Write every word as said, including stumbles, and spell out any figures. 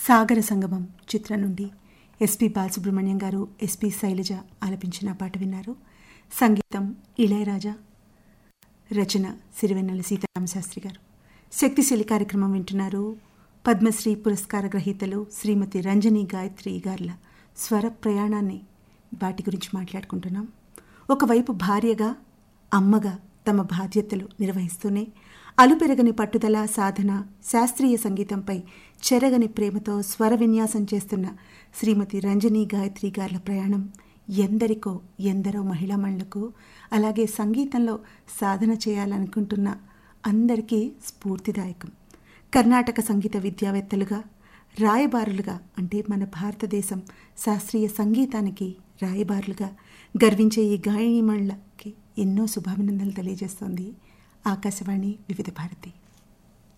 సాగర సంగమం చిత్రం నుండి ఎస్పి బాలసుబ్రహ్మణ్యం గారు, ఎస్పి శైలజ ఆలపించిన పాట విన్నారు. సంగీతం ఇళయరాజా, రచన సిరివెన్నెల సీతారామశాస్త్రి గారు. శక్తిశీలి కార్యక్రమం వింటున్నారు. పద్మశ్రీ పురస్కార గ్రహీతలు శ్రీమతి రంజని గాయత్రి గార్ల స్వర ప్రయాణాన్ని వాటి గురించి మాట్లాడుకుంటున్నాం. ఒకవైపు భార్యగా, అమ్మగా తమ బాధ్యతలు నిర్వహిస్తూనే అలుపెరగని పట్టుదల, సాధన, శాస్త్రీయ సంగీతంపై చెరగని ప్రేమతో స్వర విన్యాసం చేస్తున్న శ్రీమతి రంజని గాయత్రి గార్ల ప్రయాణం ఎందరికో ఎందరో మహిళామణులకు, అలాగే సంగీతంలో సాధన చేయాలనుకుంటున్న అందరికీ స్ఫూర్తిదాయకం. కర్ణాటక సంగీత విద్యావేత్తలుగా, రాయబారులుగా, అంటే మన భారతదేశం శాస్త్రీయ సంగీతానికి రాయబారులుగా గర్వించే ఈ గాయనీమణులకి ఎన్నో శుభాభినందనలు తెలియజేస్తోంది ఆకాశవాణి వివిధ భారతి.